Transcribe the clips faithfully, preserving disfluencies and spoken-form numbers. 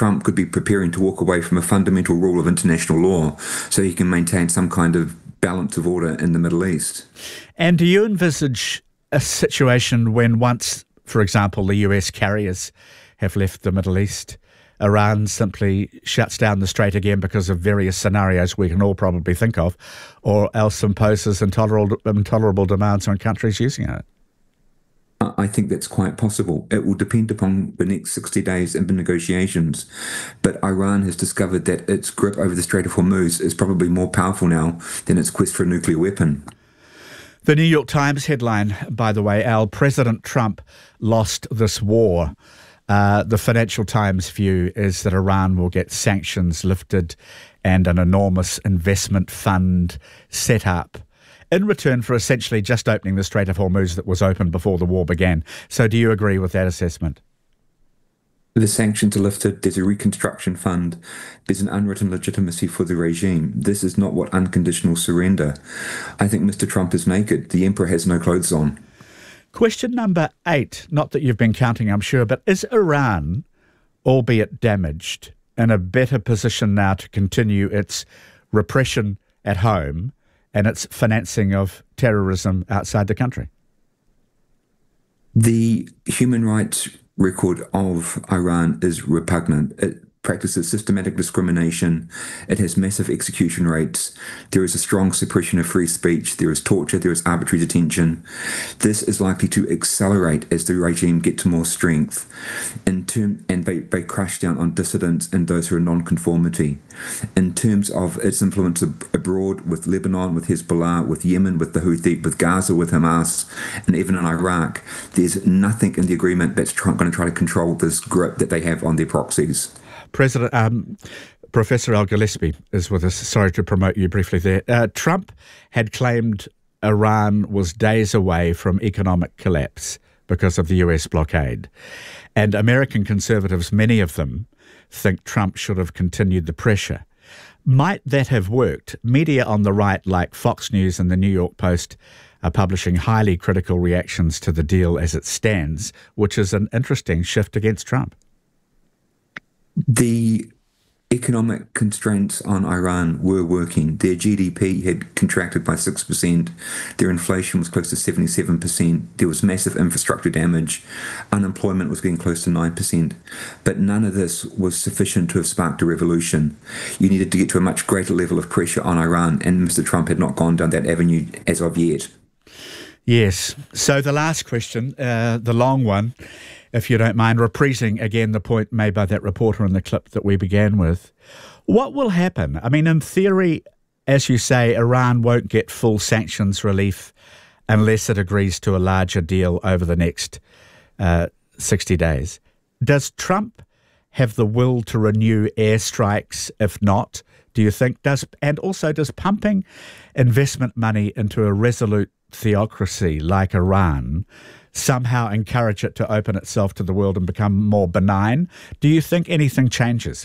Trump could be preparing to walk away from a fundamental rule of international law so he can maintain some kind of balance of order in the Middle East. And do you envisage a situation when once, for example, the U S carriers have left the Middle East, Iran simply shuts down the strait again because of various scenarios we can all probably think of, or else imposes intolerable, intolerable demands on countries using it? I think that's quite possible. It will depend upon the next sixty days in the negotiations. But Iran has discovered that its grip over the Strait of Hormuz is probably more powerful now than its quest for a nuclear weapon. The New York Times headline, by the way, Al, President Trump lost this war. Uh, the Financial Times view is that Iran will get sanctions lifted and an enormous investment fund set up in return for essentially just opening the Strait of Hormuz that was open before the war began. So do you agree with that assessment? The sanctions are lifted, there's a reconstruction fund, there's an unwritten legitimacy for the regime. This is not what unconditional surrender. I think Mister Trump is naked. The emperor has no clothes on. Question number eight, not that you've been counting, I'm sure, but is Iran, albeit damaged, in a better position now to continue its repression at home and its financing of terrorism outside the country? The human rights record of Iran is repugnant. It practices systematic discrimination. It has massive execution rates. There is a strong suppression of free speech. There is torture. There is arbitrary detention. This is likely to accelerate as the regime gets more strength. In term, and they, they crash down on dissidents and those who are non-conformity. In terms of its influence ab- abroad with Lebanon, with Hezbollah, with Yemen, with the Houthi, with Gaza, with Hamas, and even in Iraq, there's nothing in the agreement that's try- going to try to control this grip that they have on their proxies. President, um, Professor Al Gillespie is with us. Sorry to promote you briefly there. Uh, Trump had claimed Iran was days away from economic collapse because of the U S blockade. And American conservatives, many of them, think Trump should have continued the pressure. Might that have worked? Media on the right, like Fox News and the New York Post, are publishing highly critical reactions to the deal as it stands, which is an interesting shift against Trump. The economic constraints on Iran were working. Their G D P had contracted by six percent. Their inflation was close to seventy-seven percent. There was massive infrastructure damage. Unemployment was getting close to nine percent. But none of this was sufficient to have sparked a revolution. You needed to get to a much greater level of pressure on Iran, and Mister Trump had not gone down that avenue as of yet. Yes. So the last question, uh, the long one, if you don't mind repeating again the point made by that reporter in the clip that we began with. What will happen? I mean, in theory, as you say, Iran won't get full sanctions relief unless it agrees to a larger deal over the next uh, sixty days. Does Trump have the will to renew airstrikes? If not, do you think? Does and also does pumping investment money into a resolute theocracy like Iran somehow encourage it to open itself to the world and become more benign? Do you think anything changes?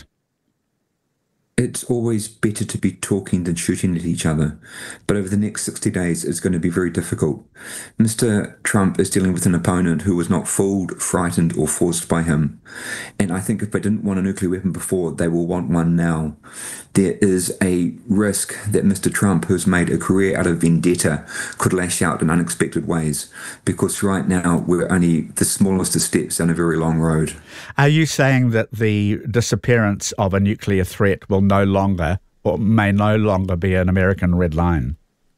It's always better to be talking than shooting at each other. But over the next sixty days, it's going to be very difficult. Mister Trump is dealing with an opponent who was not fooled, frightened, or forced by him. And I think if they didn't want a nuclear weapon before, they will want one now. There is a risk that Mister Trump, who's made a career out of vendetta, could lash out in unexpected ways. Because right now, we're only the smallest of steps down a very long road. Are you saying that the disappearance of a nuclear threat will no longer, or may no longer be an American red line?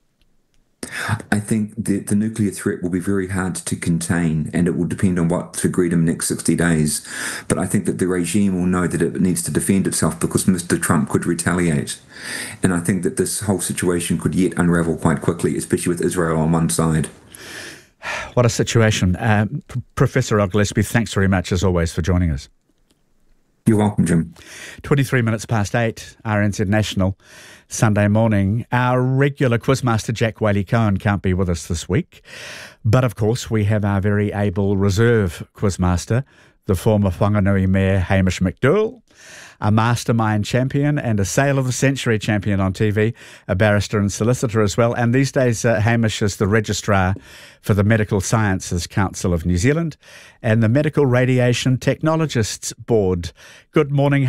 I think that the nuclear threat will be very hard to contain, and it will depend on what's agreed in the next sixty days. But I think that the regime will know that it needs to defend itself because Mister Trump could retaliate. And I think that this whole situation could yet unravel quite quickly, especially with Israel on one side. What a situation. Uh, P- Professor Al Gillespie, thanks very much, as always, for joining us. You're welcome, Jim. twenty-three minutes past eight, R N Z National, Sunday morning. Our regular quizmaster, Jack Whaley-Cohen, can't be with us this week. But, of course, we have our very able reserve quizmaster, the former Whanganui Mayor, Hamish McDowell, a mastermind champion and a Sale of the Century champion on T V, a barrister and solicitor as well. And these days, uh, Hamish is the registrar for the Medical Sciences Council of New Zealand and the Medical Radiation Technologists Board. Good morning,